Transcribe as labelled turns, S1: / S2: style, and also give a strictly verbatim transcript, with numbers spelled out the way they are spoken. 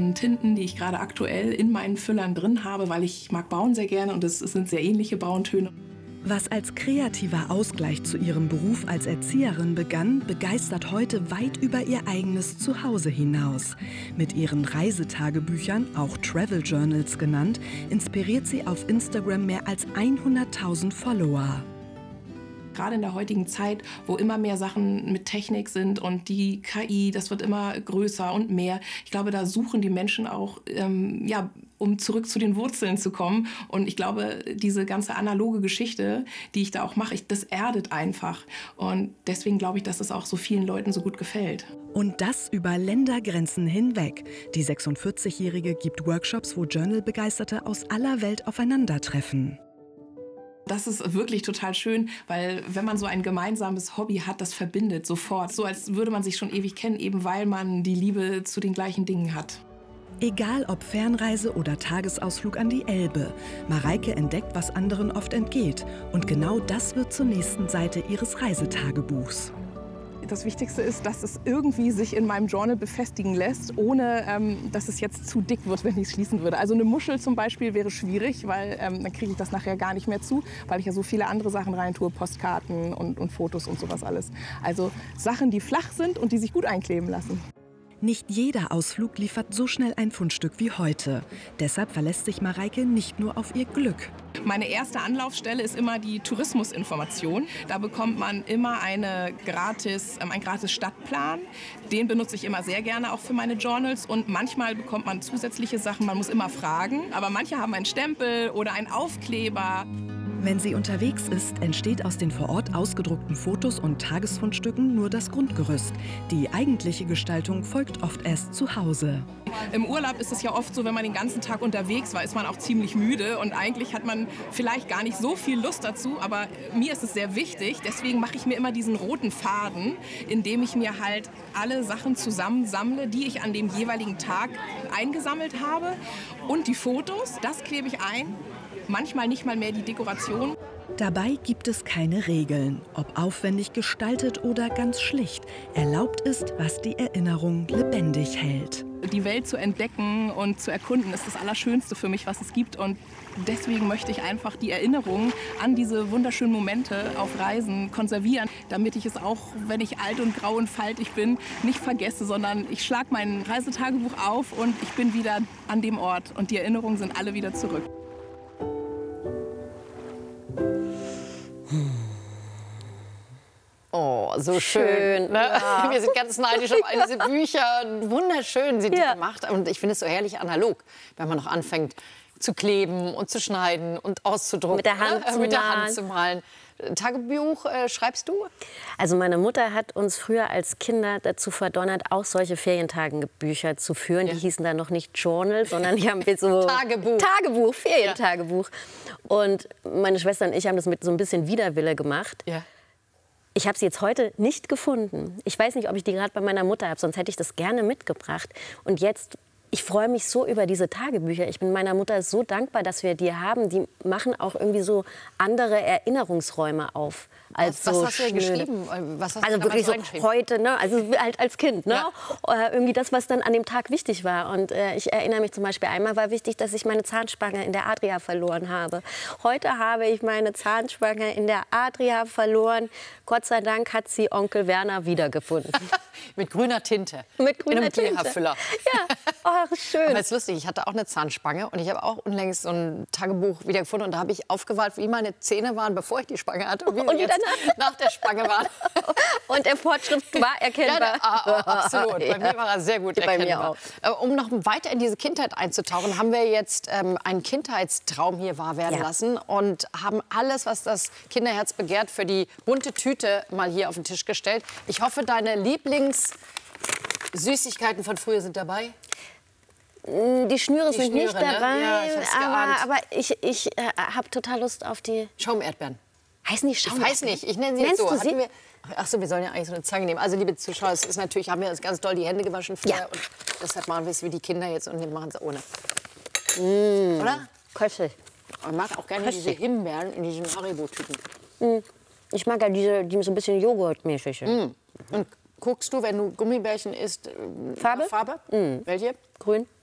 S1: an Tinten, die ich gerade aktuell in meinen Füllern drin habe, weil ich mag Braun sehr gerne und es sind sehr ähnliche Brauntöne.
S2: Was als kreativer Ausgleich zu ihrem Beruf als Erzieherin begann, begeistert heute weit über ihr eigenes Zuhause hinaus. Mit ihren Reisetagebüchern, auch Travel Journals genannt, inspiriert sie auf Instagram mehr als hunderttausend Follower.
S1: Gerade in der heutigen Zeit, wo immer mehr Sachen mit Technik sind und die K I, das wird immer größer und mehr. Ich glaube, da suchen die Menschen auch, ähm, ja, um zurück zu den Wurzeln zu kommen. Und ich glaube, diese ganze analoge Geschichte, die ich da auch mache, ich, das erdet einfach. Und deswegen glaube ich, dass es auch so vielen Leuten so gut gefällt.
S2: Und das über Ländergrenzen hinweg. Die sechsundvierzigjährige gibt Workshops, wo Journal-Begeisterte aus aller Welt aufeinandertreffen.
S1: Das ist wirklich total schön, weil wenn man so ein gemeinsames Hobby hat, das verbindet sofort. So als würde man sich schon ewig kennen, eben weil man die Liebe zu den gleichen Dingen hat.
S2: Egal ob Fernreise oder Tagesausflug an die Elbe, Mareike entdeckt, was anderen oft entgeht. Und genau das wird zur nächsten Seite ihres Reisetagebuchs.
S1: Das Wichtigste ist, dass es irgendwie sich in meinem Journal befestigen lässt, ohne ähm, dass es jetzt zu dick wird, wenn ich es schließen würde. Also eine Muschel zum Beispiel wäre schwierig, weil ähm, dann kriege ich das nachher gar nicht mehr zu, weil ich ja so viele andere Sachen reintue, Postkarten und, und Fotos und sowas alles. Also Sachen, die flach sind und die sich gut einkleben lassen.
S2: Nicht jeder Ausflug liefert so schnell ein Fundstück wie heute. Deshalb verlässt sich Mareike nicht nur auf ihr Glück.
S1: Meine erste Anlaufstelle ist immer die Tourismusinformation. Da bekommt man immer eine gratis, ähm, einen gratis Stadtplan. Den benutze ich immer sehr gerne auch für meine Journals. Und manchmal bekommt man zusätzliche Sachen, man muss immer fragen. Aber manche haben einen Stempel oder einen Aufkleber.
S2: Wenn sie unterwegs ist, entsteht aus den vor Ort ausgedruckten Fotos und Tagesfundstücken nur das Grundgerüst. Die eigentliche Gestaltung folgt oft erst zu Hause.
S1: Im Urlaub ist es ja oft so, wenn man den ganzen Tag unterwegs war, ist man auch ziemlich müde und eigentlich hat man vielleicht gar nicht so viel Lust dazu, aber mir ist es sehr wichtig, deswegen mache ich mir immer diesen roten Faden, indem ich mir halt alle Sachen zusammensammle, die ich an dem jeweiligen Tag eingesammelt habe und die Fotos, das klebe ich ein. Manchmal nicht mal mehr die Dekoration.
S2: Dabei gibt es keine Regeln, ob aufwendig gestaltet oder ganz schlicht. Erlaubt ist, was die Erinnerung lebendig hält.
S1: Die Welt zu entdecken und zu erkunden ist das Allerschönste für mich, was es gibt. Und deswegen möchte ich einfach die Erinnerung an diese wunderschönen Momente auf Reisen konservieren, damit ich es auch, wenn ich alt und grau und faltig bin, nicht vergesse, sondern ich schlage mein Reisetagebuch auf und ich bin wieder an dem Ort. Und die Erinnerungen sind alle wieder zurück.
S3: Oh, so schön. schön ne? Ja. Wir sind ganz neidisch auf all diese Bücher. Wunderschön sind die ja. gemacht. Und ich finde es so herrlich analog, wenn man noch anfängt zu kleben und zu schneiden und auszudrucken.
S4: Mit der Hand,
S3: ne?
S4: zu,
S3: Mit der
S4: malen.
S3: Hand zu malen. Tagebuch äh, schreibst du?
S4: Also meine Mutter hat uns früher als Kinder dazu verdonnert, auch solche Ferientagebücher zu führen. Ja. Die hießen dann noch nicht Journal, sondern die haben wir so...
S3: Tagebuch.
S4: Tagebuch, Ferientagebuch. Ja. Und meine Schwester und ich haben das mit so ein bisschen Widerwille gemacht.
S3: Ja.
S4: Ich habe sie jetzt heute nicht gefunden. Ich weiß nicht, ob ich die gerade bei meiner Mutter habe, sonst hätte ich das gerne mitgebracht. Und jetzt, ich freue mich so über diese Tagebücher. Ich bin meiner Mutter so dankbar, dass wir die haben. Die machen auch irgendwie so andere Erinnerungsräume auf. Als
S3: was
S4: so
S3: hast du denn geschrieben? Was hast
S4: also
S3: du
S4: wirklich so heute, ne? Also halt als Kind, ne? Ja. Äh, irgendwie das, was dann an dem Tag wichtig war. Und äh, ich erinnere mich zum Beispiel, einmal war wichtig, dass ich meine Zahnspange in der Adria verloren habe. Heute habe ich meine Zahnspange in der Adria verloren. Gott sei Dank hat sie Onkel Werner wiedergefunden.
S3: Mit grüner Tinte.
S4: Mit grüner
S3: in einem
S4: Tinte.
S3: Teehaarfüller.
S4: Ja, oh, schön.
S3: Aber das ist lustig, ich hatte auch eine Zahnspange und ich habe auch unlängst so ein Tagebuch wiedergefunden und da habe ich aufgewahrt, wie meine Zähne waren, bevor ich die Spange hatte und wie
S4: und
S3: sie jetzt nach der Spange waren.
S4: Und der Fortschritt war erkennbar.
S3: Ja, ah, oh, absolut. Bei
S4: ja.
S3: mir war er sehr gut
S4: Bei
S3: erkennbar.
S4: Mir auch.
S3: Um noch weiter in diese Kindheit einzutauchen, haben wir jetzt ähm, einen Kindheitstraum hier wahr werden
S4: ja.
S3: lassen und haben alles, was das Kinderherz begehrt, für die bunte Tüte mal hier auf den Tisch gestellt. Ich hoffe, deine Lieblingssüßigkeiten von früher sind dabei.
S4: Die Schnüre
S3: die
S4: sind
S3: Schnüre,
S4: nicht dabei,
S3: ne? Ja, ich hab's
S4: aber,
S3: geahnt.
S4: aber ich, ich äh, habe total Lust auf die...
S3: Schaumerdbeeren.
S4: Heißen die Schaumerdbeeren?
S3: Ich weiß nicht, ich nenne sie
S4: Nennst
S3: jetzt so.
S4: du sie?
S3: Wir, ach so, wir sollen ja eigentlich so eine Zange nehmen. Also, liebe Zuschauer, es ist natürlich, haben wir uns ganz doll die Hände gewaschen früher.
S4: Ja.
S3: Und deshalb machen wir es wie die Kinder jetzt und wir machen es ohne. Mm. Oder?
S4: Köstlich.
S3: Man mag auch gerne
S4: Köstlich.
S3: diese Himbeeren in diesen Haribo-Tüten.
S4: Mm. Ich mag ja diese, die so ein bisschen Joghurtmäßig sind.
S3: Mm. Und guckst du, wenn du Gummibärchen isst,
S4: Farbe?
S3: Farbe?
S4: Mm.
S3: Welche?
S4: Grün.